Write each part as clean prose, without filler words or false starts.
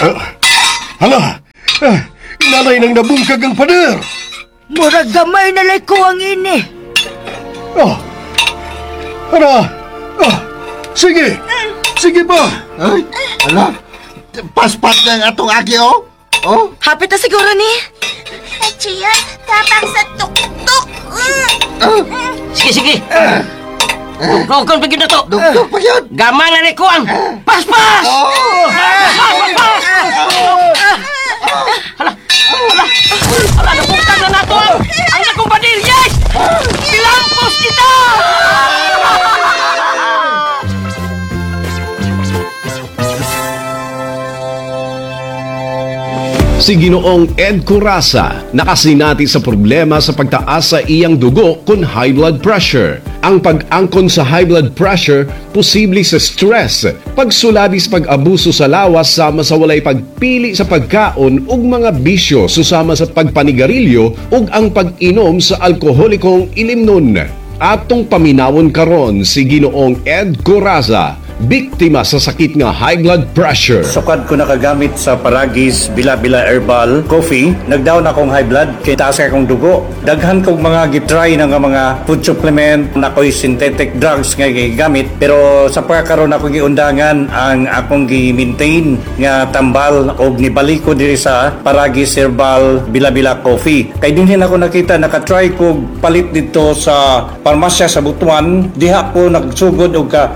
Hala! Nanay nang nabungkag ang pader! Murag gamay na lay ko ang ini. Oh! Ano? Oh! Sige! Sige pa! Ay, ala, paspat ng atong agi, oh. Oh, Hapit na siguro ni. Chiyan, tapang sa tuktok. Sige. Dugdogon pa gyud na to. dugtog pa yun. Gamay na ni kuang. Pas! Oh, Hala, napunta na nato ang akong badil. Yes! Ilampos kita! Si Ginoong Ed Coraza nakasinati sa problema sa pagtaas sa iyang dugo kun high blood pressure. Ang pag-angkon sa high blood pressure posible sa stress, pagsulabis pag-abuso sa lawas sama sa walay pagpili sa pagkaon ug mga bisyo susama sa pagpanigarilyo ug ang pag-inom sa alkoholikong ilimnon. Atong paminawon karon si Ginoong Ed Coraza, biktima sa sakit nga high blood pressure. Sukad ko nakagamit sa Paragis Bila-Bila Herbal Coffee, nagdown akong high blood, kaya taas akong dugo. Daghan kong mga gitry ng mga food supplement, na ako'y synthetic drugs nga gigamit, pero sa pagkakaroon ako giundangan ang akong gi-maintain nga tambal o nibalik ko diri sa Paragis Herbal Bila-Bila Coffee. Kaya din ako nakita, nakatry ko palit dito sa parmasya sa Butuan, diha ko nagsugod og ka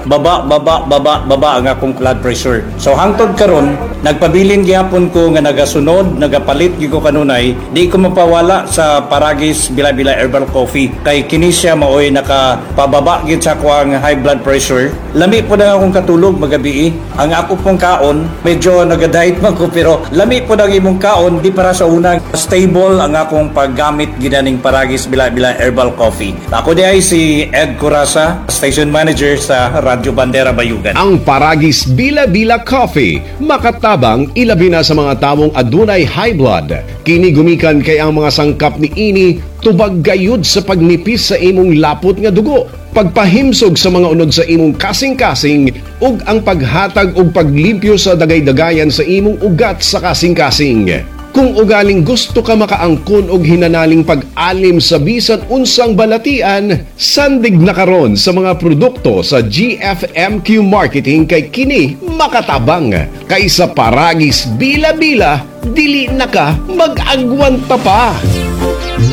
baba ang akong blood pressure. So hangtod karon nagpabilin gyapon ko nga nagasunod, nagapalit gyud ko kanunay, di ko mapawala sa Paragis Bila-Bila Herbal Coffee. Kay kini siya maoy nakapababa gyud sa akong high blood pressure. Lami po na akong katulog magabi. Ang ako pong kaon, medyo nagadiet man ko, pero lami po na imong kaon di para sa unang stable ang akong paggamit gidaning Paragis Bila-Bila Herbal Coffee. Ako di ay si Ed Coraza, station manager sa Radyo Bandera Bayugan. Ang Paragis Bila-Bila Coffee, makatabang ilabi na sa mga tamong adunay high blood. Kini gumikan kay ang mga sangkap ni ini tubag gayud sa pagnipis sa imong lapot nga dugo, pagpahimsog sa mga unod sa imong kasing-kasing ug ang paghatag ug paglimpyo sa dagay-dagayan sa imong ugat sa kasing-kasing. Kung ugaling gusto ka makaangkon og hinanaling pag-alim sa bisan unsang balatian, sandig na karon sa mga produkto sa GFMQ Marketing kay kini makatabang. Kaysa Paragis Bila-Bila, dili na ka mag-agwanta pa.